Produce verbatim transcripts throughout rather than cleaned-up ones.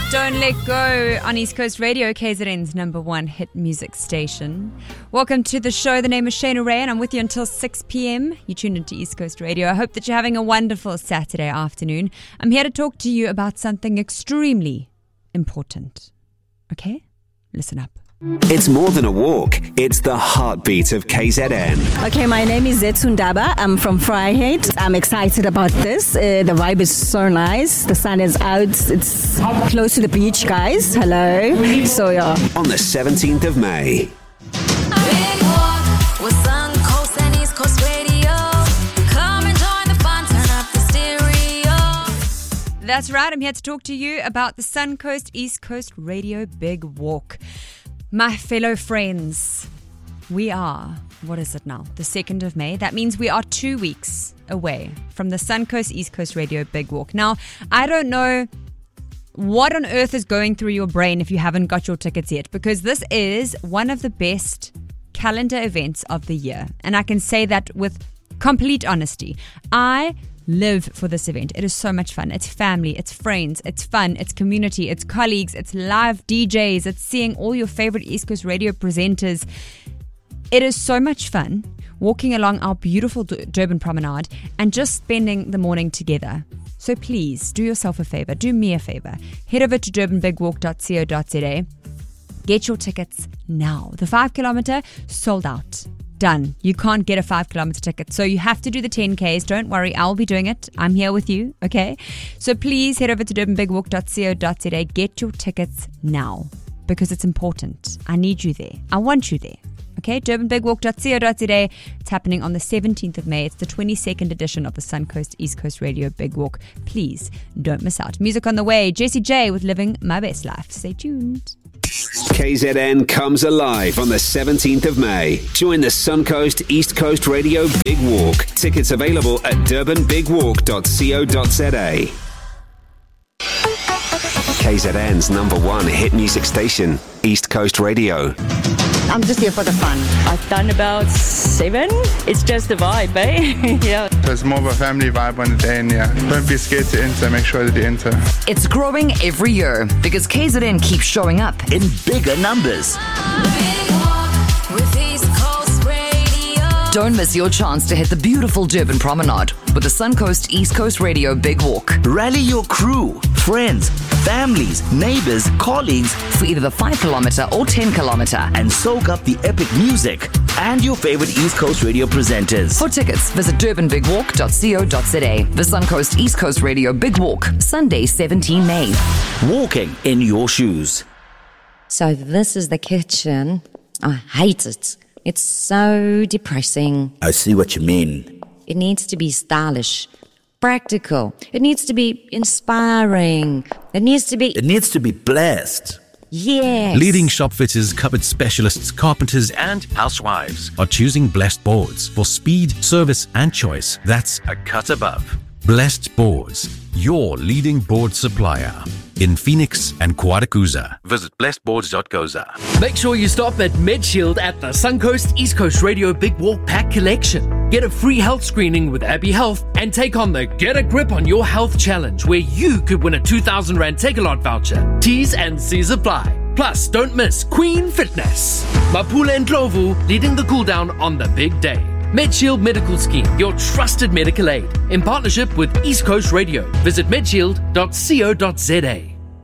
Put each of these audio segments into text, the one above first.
Don't Let Go on East Coast Radio, K Z N's number one hit music station. Welcome to the show. The name is Shayna Ray and I'm with you until six p.m. You tuned into East Coast Radio. I hope that you're having a wonderful Saturday afternoon. I'm here to talk to you about something extremely important. Okay? Listen up. It's more than a walk. It's the heartbeat of K Z N. Okay, my name is Zetsundaba. I'm from Vryheid. I'm excited about this. Uh, the vibe is so nice. The sun is out. It's close to the beach, guys. Hello. So, yeah. On the seventeenth of May. Big walk with Sun Coast and East Coast Radio. Come and join the fun. Turn up the stereo. That's right. I'm here to talk to you about the Sun Coast East Coast Radio Big Walk. My fellow friends, we are, what is it now, the second of May. That means we are two weeks away from the Sun Coast East Coast Radio Big Walk. Now, I don't know what on earth is going through your brain if you haven't got your tickets yet, because this is one of the best calendar events of the year. And I can say that with complete honesty. I live for this event. It is so much fun. It's family, it's friends, it's fun, it's community, it's colleagues, it's live D Js, it's seeing all your favorite East Coast radio presenters. It is so much fun walking along our beautiful Durban Promenade and just spending the morning together. So please do yourself a favor, do me a favor. Head over to durban big walk dot co dot za. Get your tickets now. The five kilometer sold out. Done. You can't get a five kilometer ticket. So you have to do the ten Ks. Don't worry. I'll be doing it. I'm here with you. Okay. So please head over to durban big walk dot co dot za. Get your tickets now because it's important. I need you there. I want you there. Okay. durban big walk dot co dot za. It's happening on the seventeenth of May. It's the twenty-second edition of the Sun Coast East Coast Radio Big Walk. Please don't miss out. Music on the way. Jessie J with Living My Best Life. Stay tuned. K Z N comes alive on the seventeenth of May. Join the Sun Coast East Coast Radio Big Walk. Tickets available at durban big walk dot co dot za. K Z N's number one hit music station, East Coast Radio. I'm just here for the fun. I've done about seven. It's just a vibe, eh? Yeah. There's more of a family vibe on the day, and yeah, don't be scared to enter. Make sure that you enter. It's growing every year because K Z N keeps showing up in bigger numbers. Big walk with East Coast Radio. Don't miss your chance to hit the beautiful Durban Promenade with the Sun Coast East Coast Radio Big Walk. Rally your crew, friends, families, neighbors, colleagues for either the five kilometer or ten kilometer and soak up the epic music and your favorite East Coast radio presenters. For tickets, visit durban big walk dot co dot za. The Sun Coast East Coast Radio Big Walk, Sunday, seventeenth of May. Walking in your shoes. So this is the kitchen. I hate it. It's so depressing. I see what you mean. It needs to be stylish, practical. It needs to be inspiring. It needs to be... It needs to be blessed. Yes. Leading shop fitters, cupboard specialists, carpenters and housewives are choosing Blessed Boards for speed, service and choice. That's a cut above. Blessed Boards, your leading board supplier in Phoenix and Kwadakuza. Visit blessed boards dot co dot za. Make sure you stop at MedShield at the Sun Coast East Coast Radio Big Walk Pack Collection. Get a free health screening with Abbey Health and take on the Get a Grip on Your Health Challenge, where you could win a two thousand rand Take-A-Lot voucher. T's and C's apply. Plus, don't miss Queen Fitness. Mapula and Ndlovu leading the cool down on the big day. MedShield Medical Scheme, your trusted medical aid, in partnership with East Coast Radio. Visit medshield dot co dot za.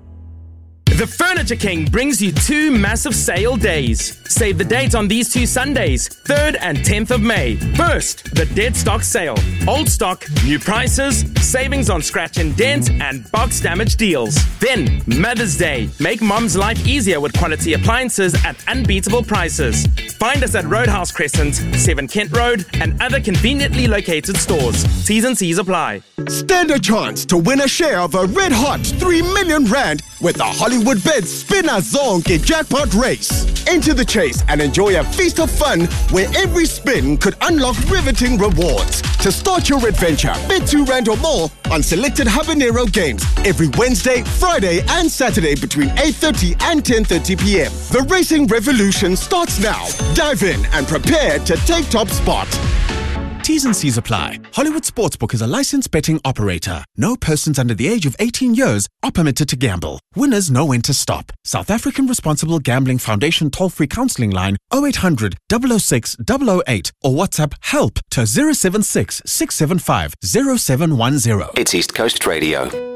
The Furniture King brings you two massive sale days. Save the date on these two Sundays, third and tenth of May. First, the Dead Stock Sale. Old stock, new prices, savings on scratch and dent, and box damage deals. Then, Mother's Day. Make mom's life easier with quality appliances at unbeatable prices. Find us at Roadhouse Crescent, seven Kent Road, and other conveniently located stores. T's and C's apply. Stand a chance to win a share of a red-hot three million rand with the Hollywood Bets Spinner Zonke jackpot race. Enter the chase and enjoy a feast of fun where every spin could unlock riveting rewards. To start your adventure, bet two rand or more on selected Habanero games every Wednesday, Friday and Saturday between eight thirty and ten thirty p.m. The racing revolution starts now. Dive in and prepare to take top spot. T's and C's apply. Hollywood Sportsbook is a licensed betting operator. No persons under the age of eighteen years are permitted to gamble. Winners know when to stop. South African Responsible Gambling Foundation toll-free counseling line oh eight hundred, double oh six, double oh eight or WhatsApp HELP to zero seven six, six seven five, zero seven one zero. It's East Coast Radio.